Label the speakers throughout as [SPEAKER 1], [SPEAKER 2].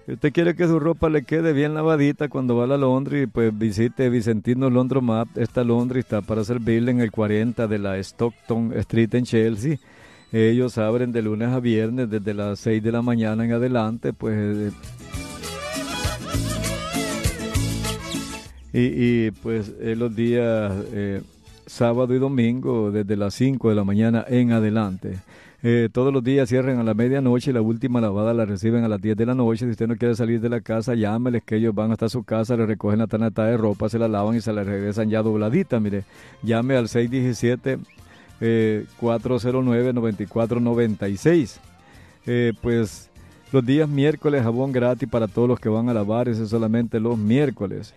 [SPEAKER 1] Usted quiere que su ropa le quede bien lavadita cuando va a la laundry, pues visite Vicentino Laundromat. Esta laundry está para servirle en el 40 de la Stockton Street en Chelsea. Ellos abren de lunes a viernes desde las 6 de la mañana en adelante, pues... pues los días sábado y domingo desde las 5 de la mañana en adelante. Todos los días cierran a la medianoche y la última lavada la reciben a las 10 de la noche. Si usted no quiere salir de la casa, llámeles que ellos van hasta su casa, le recogen la tanata de ropa, se la lavan y se la regresan ya dobladita. Mire, llame al 617-409-9496. Pues los días miércoles jabón gratis para todos los que van a lavar, eso es solamente los miércoles.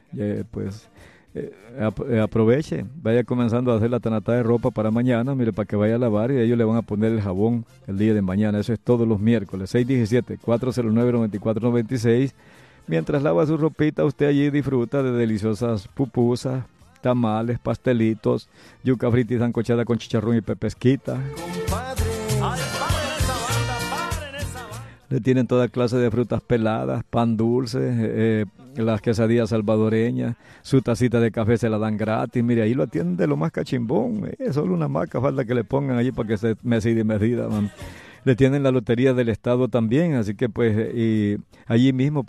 [SPEAKER 1] Aproveche, vaya comenzando a hacer la tanata de ropa para mañana, mire, para que vaya a lavar y ellos le van a poner el jabón el día de mañana. Eso es todos los miércoles. 617-409-9496. Mientras lava su ropita, usted allí disfruta de deliciosas pupusas, tamales, pastelitos, yuca frita y sancochada con chicharrón y pepesquita. Le tienen toda clase de frutas peladas, pan dulce, las quesadillas salvadoreñas, su tacita de café se la dan gratis. Mire, ahí lo atienden de lo más cachimbón. Es solo una marca, falta que le pongan allí para que se mesida y medida, man. Le tienen la lotería del estado también, así que pues y allí mismo